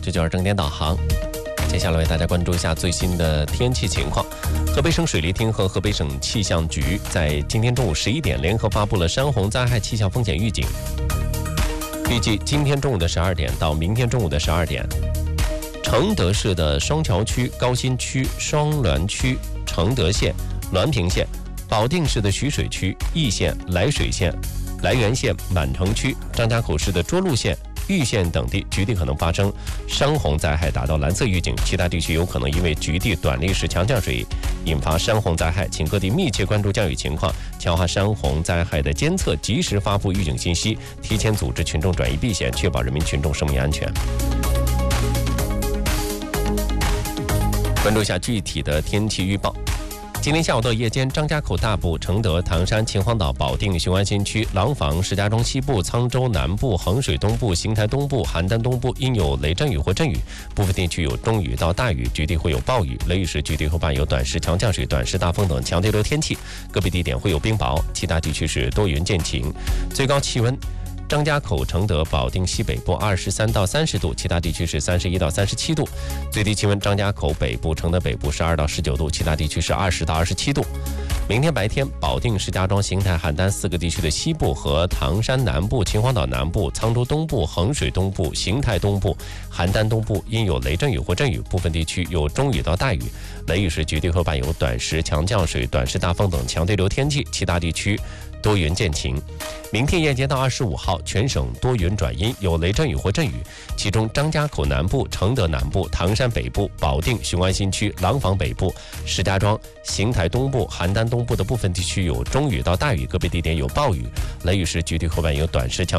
这就是正点导航。接下来为大家关注一下最新的天气情况。河北省水利厅和河北省气象局在今天中午11点联合发布了山洪灾害气象风险预警。预计今天中午的12点到明天中午的12点，承德市的双桥区、高新区、双滦区、承德县、滦平县，保定市的徐水区、易县、涞水县、涞源县、满城区，张家口市的涿鹿县、玉县等地局地可能发生山洪灾害，达到蓝色预警，其他地区有可能因为局地短历时强降水引发山洪灾害，请各地密切关注降雨情况，强化山洪灾害的监测，及时发布预警信息，提前组织群众转移避险，确保人民群众生命安全。关注一下具体的天气预报。今天下午到夜间，张家口大部、承德、唐山、秦皇岛、保定、雄安新区、廊坊、石家庄西部、沧州南部、衡水东部、邢台东部、邯郸东部因有雷阵雨或阵雨，部分地区有中雨到大雨，局地会有暴雨，雷雨时局地会伴有短时强降水、短时大风等强对流天气，个别地点会有冰雹，其他地区是多云见晴。最高气温张家口、承德、保定西北部23到30度，其他地区是31到37度。最低气温张家口北部、承德北部12到19度，其他地区是20到27度。明天白天，保定、石家庄、邢台、邯郸4个地区的西部和唐山南部、秦皇岛南部、沧州东部、衡水东部、邢台东部、邯郸东部因有雷阵雨或阵雨，部分地区有中雨到大雨，雷雨时局地会伴有短时强降水、短时大风等强对流天气，其他地区多云见晴。明天夜间到25号，全省多云转阴，有雷阵雨或阵雨，其中张家口南部、承德南部、唐山北部、保定、雄安新区、廊坊北部、石家庄、邢台东部、邯郸东部的部分地区有中雨到大雨，个别地点有暴雨，雷雨时局地会伴有短时强